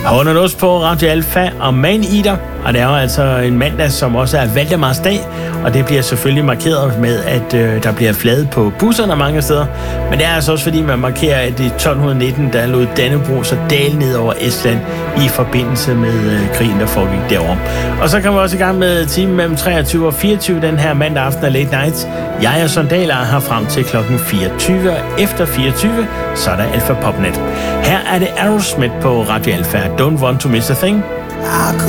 Under os på Radio Alfa og Man Eater, og det er jo altså en mandag, som også er Valdemars dag, og det bliver selvfølgelig markeret med, at der bliver flaget på busserne mange steder, men det er altså også fordi, man markerer, at i 1219, der lod Dannebrog så dale ned over Estland i forbindelse med krigen, der foregik derovre. Og så kommer vi også i gang med timen mellem 23 og 24 den her mandag aften af Late Night. Jeg er Sondaler her frem til klokken 24, og efter 24, så er der Alfa Popnet. Her er det Aerosmith på Radio Alfa. Don't want to miss a thing.